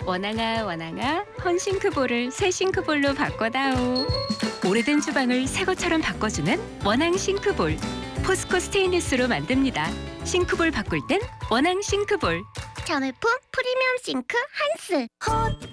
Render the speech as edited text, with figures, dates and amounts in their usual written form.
원앙아 원앙아 헌싱크볼을 새 싱크볼로 바꿔다오. 오래된 주방을 새 것처럼 바꿔주는 원앙 싱크볼. 포스코 스테인리스로 만듭니다. 싱크볼 바꿀 땐 원앙 싱크볼. 전울품 프리미엄 싱크 한스.